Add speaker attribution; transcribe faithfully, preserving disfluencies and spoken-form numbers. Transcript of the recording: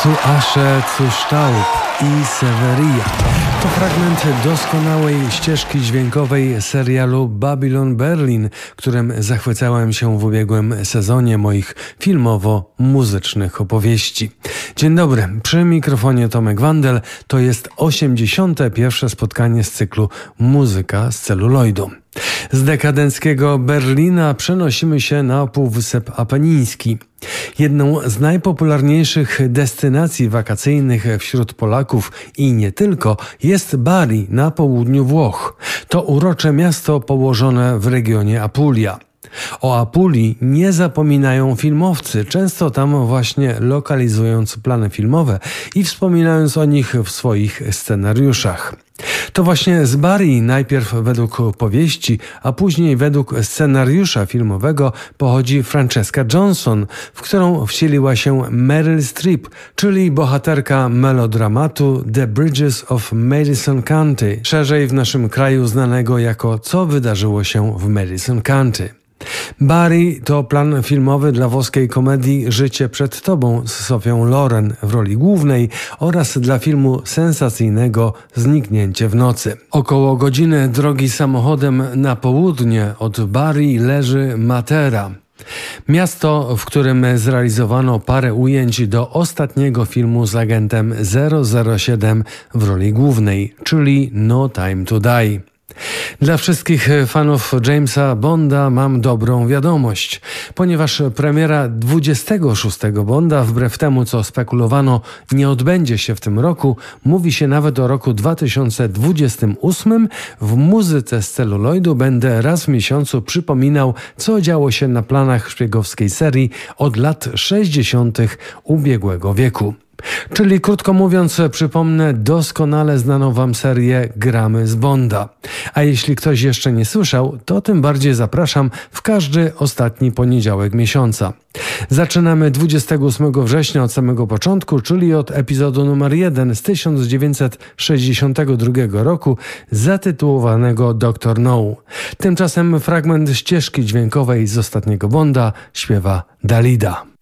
Speaker 1: Zu Asche, zu Staub i Severia. To fragment doskonałej ścieżki dźwiękowej serialu Babylon Berlin, którym zachwycałem się w ubiegłym sezonie moich filmowo-muzycznych opowieści. Dzień dobry, przy mikrofonie Tomek Wandel. To jest osiemdziesiąte pierwsze spotkanie z cyklu Muzyka z celuloidu. Z dekadenckiego Berlina przenosimy się na Półwysep Apeniński. Jedną z najpopularniejszych destynacji wakacyjnych wśród Polaków i nie tylko jest Bari na południu Włoch. To urocze miasto położone w regionie Apulia. O Apulii nie zapominają filmowcy, często tam właśnie lokalizując plany filmowe i wspominając o nich w swoich scenariuszach. To właśnie z Bari najpierw według powieści, a później według scenariusza filmowego pochodzi Francesca Johnson, w którą wcieliła się Meryl Streep, czyli bohaterka melodramatu The Bridges of Madison County, szerzej w naszym kraju znanego jako Co wydarzyło się w Madison County. Bari to plan filmowy dla włoskiej komedii Życie przed tobą z Sofią Loren w roli głównej oraz dla filmu sensacyjnego Zniknięcie w nocy. Około godziny drogi samochodem na południe od Bari leży Matera. Miasto, w którym zrealizowano parę ujęć do ostatniego filmu z agentem zero zero siedem w roli głównej, czyli No Time to Die. Dla wszystkich fanów Jamesa Bonda mam dobrą wiadomość, ponieważ premiera dwudziestego szóstego Bonda, wbrew temu co spekulowano, nie odbędzie się w tym roku, mówi się nawet o roku dwa tysiące dwudziestym ósmym. W muzyce z celuloidu będę raz w miesiącu przypominał, co działo się na planach szpiegowskiej serii od lat sześćdziesiątych ubiegłego wieku. Czyli krótko mówiąc, przypomnę doskonale znaną wam serię Gramy z Bonda. A jeśli ktoś jeszcze nie słyszał, to tym bardziej zapraszam w każdy ostatni poniedziałek miesiąca. Zaczynamy dwudziestego ósmego września od samego początku, czyli od epizodu numer jeden z tysiąc dziewięćset sześćdziesiątego drugiego roku zatytułowanego doktor No. Tymczasem fragment ścieżki dźwiękowej z ostatniego Bonda śpiewa Dalida.